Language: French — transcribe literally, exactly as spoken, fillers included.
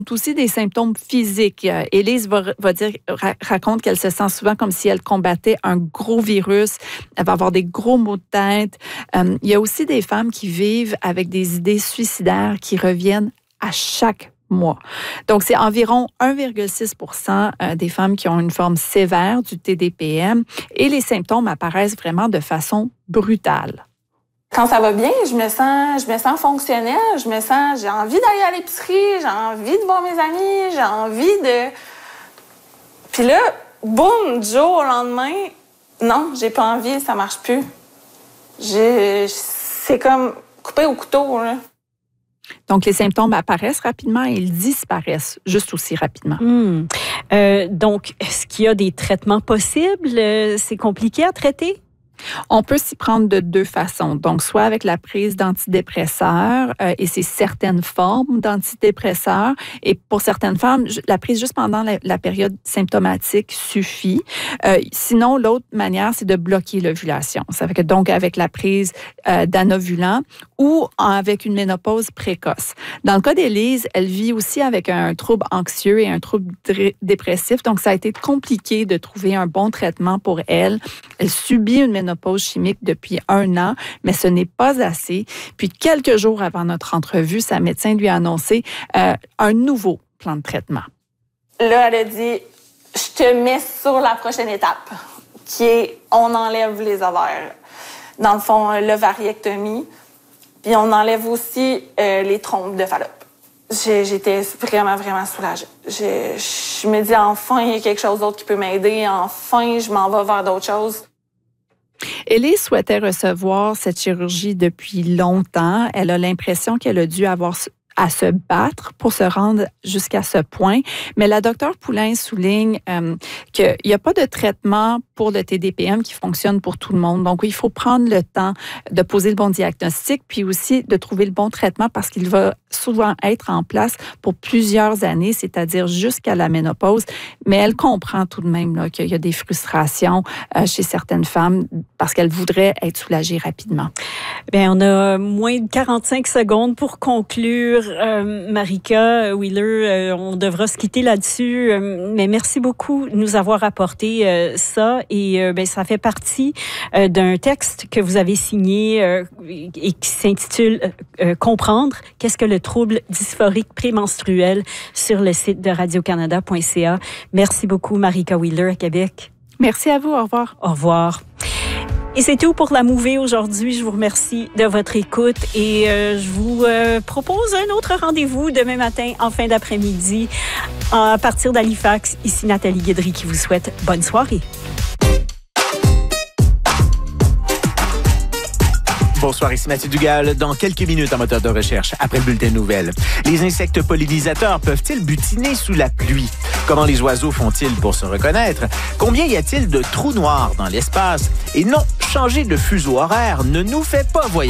aussi des symptômes physiques. Élise va, va dire, raconte qu'elle se sent souvent comme si elle combattait un gros virus. Elle va avoir des gros maux de tête. Euh, il y a aussi des femmes qui vivent avec des idées suicidaires qui reviennent à chaque mois. Donc, c'est environ un virgule six pour cent des femmes qui ont une forme sévère du T D P M et les symptômes apparaissent vraiment de façon brutale. Quand ça va bien, je me sens, je me sens fonctionnelle, je me sens, j'ai envie d'aller à l'épicerie, j'ai envie de voir mes amis, j'ai envie de... Puis là, boum, du jour au lendemain, non, j'ai pas envie, ça marche plus. J'ai, c'est comme coupé au couteau, là. Donc, les symptômes apparaissent rapidement et ils disparaissent juste aussi rapidement. Mmh. Euh, donc, est-ce qu'il y a des traitements possibles? C'est compliqué à traiter? On peut s'y prendre de deux façons. Donc, soit avec la prise d'antidépresseurs, euh, et c'est certaines formes d'antidépresseurs. Et pour certaines femmes, la prise juste pendant la, la période symptomatique suffit. Euh, sinon, l'autre manière, c'est de bloquer l'ovulation. Ça fait que donc, avec la prise euh, d'anovulants ou avec une ménopause précoce. Dans le cas d'Élise, elle vit aussi avec un trouble anxieux et un trouble dépressif. Donc, ça a été compliqué de trouver un bon traitement pour elle. Elle subit une ménopause pause chimique depuis un an, mais ce n'est pas assez. Puis, quelques jours avant notre entrevue, sa médecin lui a annoncé euh, un nouveau plan de traitement. Là, elle a dit, je te mets sur la prochaine étape, qui est, on enlève les ovaires. Dans le fond, l'ovariectomie, puis on enlève aussi euh, les trompes de Fallope. J'ai, j'étais vraiment, vraiment soulagée. Je, je me dis, enfin, il y a quelque chose d'autre qui peut m'aider. Enfin, je m'en vais vers d'autres choses. Élise souhaitait recevoir cette chirurgie depuis longtemps. Elle a l'impression qu'elle a dû avoir à se battre pour se rendre jusqu'à ce point. Mais la docteure Poulain souligne euh, qu'il n'y a pas de traitement pour le T D P M qui fonctionne pour tout le monde. Donc, il faut prendre le temps de poser le bon diagnostic, puis aussi de trouver le bon traitement parce qu'il va souvent être en place pour plusieurs années, c'est-à-dire jusqu'à la ménopause. Mais elle comprend tout de même là, qu'il y a des frustrations euh, chez certaines femmes parce qu'elles voudraient être soulagées rapidement. Bien, on a moins de quarante-cinq secondes pour conclure. Euh, Marika Wheeler, euh, on devra se quitter là-dessus, euh, mais merci beaucoup de nous avoir apporté euh, ça et euh, ben, ça fait partie euh, d'un texte que vous avez signé euh, et qui s'intitule euh, « Comprendre qu'est-ce que le trouble dysphorique prémenstruel » sur le site de radio canada point c a. Merci beaucoup, Marika Wheeler à Québec. Merci à vous. Au revoir. Au revoir. Et c'est tout pour la Mouvée aujourd'hui. Je vous remercie de votre écoute et euh, je vous euh, propose un autre rendez-vous demain matin en fin d'après-midi à partir d'Halifax. Ici Nathalie Guédry qui vous souhaite bonne soirée. Bonsoir, ici Mathieu Dugal. Dans quelques minutes, en moteur de recherche, après le bulletin de nouvelles. Les insectes pollinisateurs peuvent-ils butiner sous la pluie? Comment les oiseaux font-ils pour se reconnaître? Combien y a-t-il de trous noirs dans l'espace? Et non, changer de fuseau horaire ne nous fait pas voyager.